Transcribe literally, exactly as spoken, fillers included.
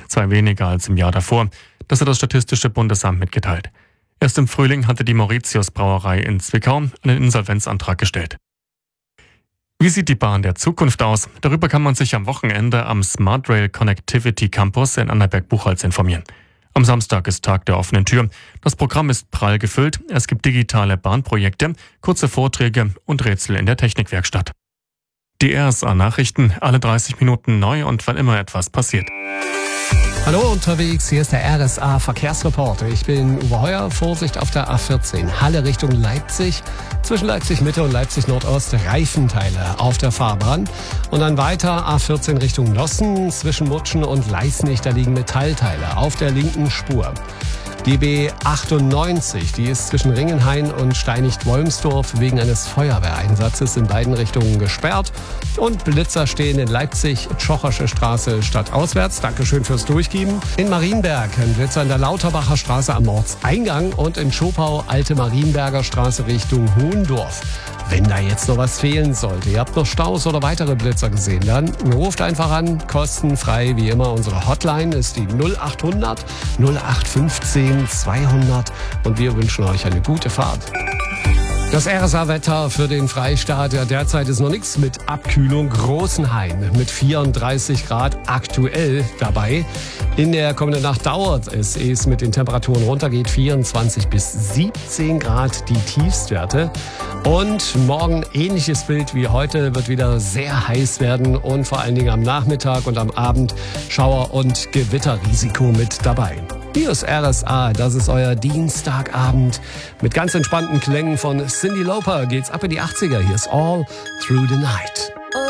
zwei weniger als im Jahr davor. Das hat das Statistische Bundesamt mitgeteilt. Erst im Frühling hatte die Mauritius Brauerei in Zwickau einen Insolvenzantrag gestellt. Wie sieht die Bahn der Zukunft aus? Darüber kann man sich am Wochenende am Smart Rail Connectivity Campus in Annaberg-Buchholz informieren. Am Samstag ist Tag der offenen Tür. Das Programm ist prall gefüllt. Es gibt digitale Bahnprojekte, kurze Vorträge und Rätsel in der Technikwerkstatt. Die R S A-Nachrichten, alle dreißig Minuten neu und wann immer etwas passiert. Hallo unterwegs, hier ist der R S A-Verkehrsreporter. Ich bin Uwe Heuer, Vorsicht auf der A vierzehn, Halle Richtung Leipzig. Zwischen Leipzig-Mitte und Leipzig-Nordost Reifenteile auf der Fahrbahn. Und dann weiter A vierzehn Richtung Nossen, zwischen Mutschen und Leisnig, da liegen Metallteile auf der linken Spur. Die B achtundneunzig, die ist zwischen Ringenhain und Steinigt-Wolmsdorf wegen eines Feuerwehreinsatzes in beiden Richtungen gesperrt. Und Blitzer stehen in Leipzig, Tschochersche Straße stadtauswärts. Dankeschön fürs Durchgeben. In Marienberg ein Blitzer in der Lauterbacher Straße am Ortseingang und in Schopau Alte Marienberger Straße Richtung Hohendorf. Wenn da jetzt noch was fehlen sollte, ihr habt noch Staus oder weitere Blitzer gesehen, dann ruft einfach an, kostenfrei wie immer. Unsere Hotline ist die null acht hundert null acht fünfzehn zweihundert und wir wünschen euch eine gute Fahrt. Das R S A-Wetter für den Freistaat, ja, derzeit ist noch nichts mit Abkühlung. Großenhain mit vierunddreißig Grad aktuell dabei. In der kommenden Nacht dauert es, ehe es mit den Temperaturen runtergeht. vierundzwanzig bis siebzehn Grad die Tiefstwerte. Und morgen ähnliches Bild wie heute, wird wieder sehr heiß werden und vor allen Dingen am Nachmittag und am Abend Schauer- und Gewitterrisiko mit dabei. Hier ist R S A, das ist euer Dienstagabend. Mit ganz entspannten Klängen von Cyndi Lauper geht's ab in die achtziger. Hier ist All Through the Night.